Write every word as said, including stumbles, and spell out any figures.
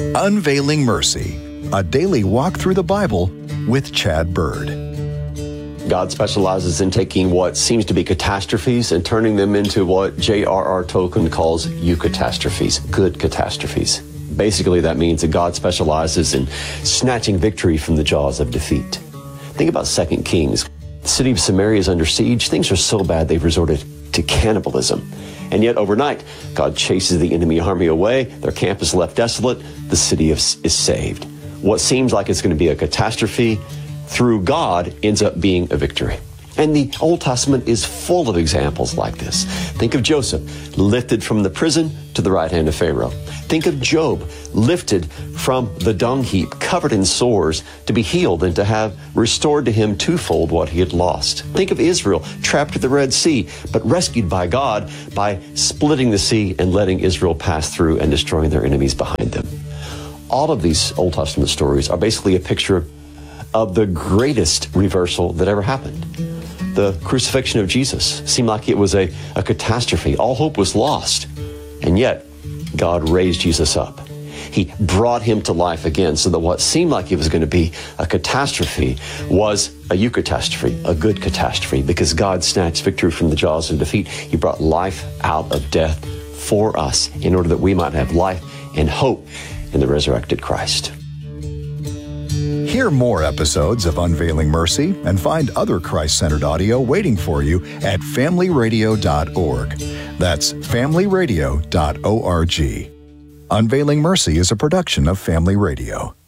Unveiling Mercy, a daily walk through the Bible with Chad Bird. God specializes in taking what seems to be catastrophes and turning them into what J R R Tolkien calls eucatastrophes, good catastrophes. Basically, that means that God specializes in snatching victory from the jaws of defeat. Think about Second Kings. The city of Samaria is under siege. Things are so bad they've resorted to cannibalism. And yet overnight, God chases the enemy army away. Their camp is left desolate. The city is, is saved. What seems like it's going to be a catastrophe, through God, ends up being a victory. And the Old Testament is full of examples like this. Think of Joseph, lifted from the prison to the right hand of Pharaoh. Think of Job, lifted from the dung heap, covered in sores, to be healed and to have restored to him twofold what he had lost. Think of Israel, trapped at the Red Sea, but rescued by God by splitting the sea and letting Israel pass through and destroying their enemies behind them. All of these Old Testament stories are basically a picture of the greatest reversal that ever happened. The crucifixion of Jesus seemed like it was a, a catastrophe. All hope was lost. And yet, God raised Jesus up. He brought him to life again, so that what seemed like it was going to be a catastrophe was a eucatastrophe, a good catastrophe, because God snatched victory from the jaws of defeat. He brought life out of death for us in order that we might have life and hope in the resurrected Christ. Hear more episodes of Unveiling Mercy and find other Christ-centered audio waiting for you at family radio dot org. That's family radio dot org. Unveiling Mercy is a production of Family Radio.